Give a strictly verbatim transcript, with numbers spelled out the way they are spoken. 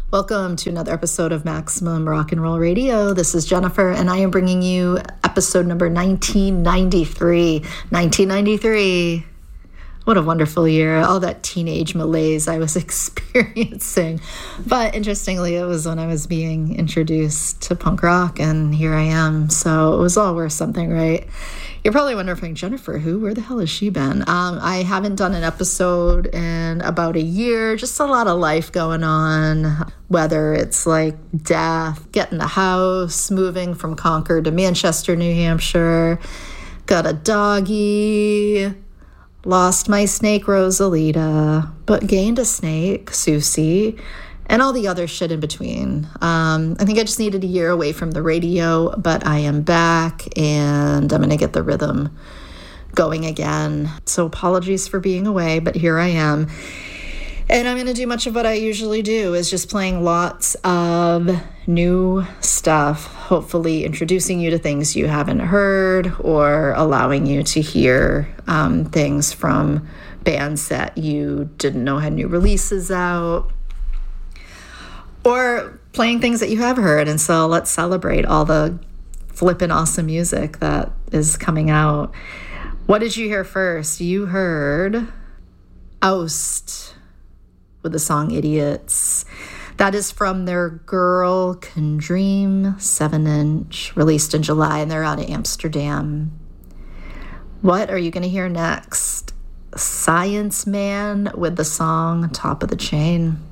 Welcome to another episode of Maximum Rock and Roll Radio. This is Jennifer, and I am bringing you episode number nineteen ninety-three. nineteen ninety-three. What a wonderful year. All that teenage malaise I was experiencing. But interestingly, it was when I was being introduced to punk rock, and here I am. So it was all worth something, right? You're probably wondering, Jennifer, who? Where the hell has she been? Um, I haven't done an episode in about a year. Just a lot of life going on, whether it's like death, getting a house, moving from Concord to Manchester, New Hampshire, got a doggy, lost my snake, Rosalita, but gained a snake, Susie, and all the other shit in between. Um, I think I just needed a year away from the radio, but I am back, and I'm going to get the rhythm going again. So apologies for being away, but here I am. And I'm going to do much of what I usually do, is just playing lots of new stuff, hopefully introducing you to things you haven't heard or allowing you to hear um, things from bands that you didn't know had new releases out, or playing things that you have heard. And so let's celebrate all the flippin' awesome music that is coming out. What did you hear first? You heard Oust with the song Idiots. That is from their Girl Can Dream seven inch, released in July, and they're out of Amsterdam. What are you going to hear next? Science Man with the song Top of the Chain.